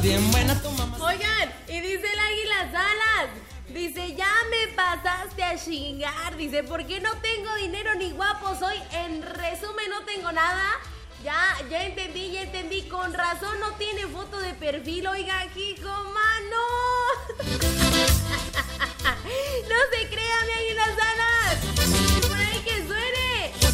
Bien buena tu mamá. Oigan, y dice el Águila Salas, dice, ya me pasaste a chingar, dice, ¿por qué no tengo dinero ni guapo soy? En resumen, no tengo nada. Ya entendí, con razón no tiene foto de perfil, oiga, Kiko, mano.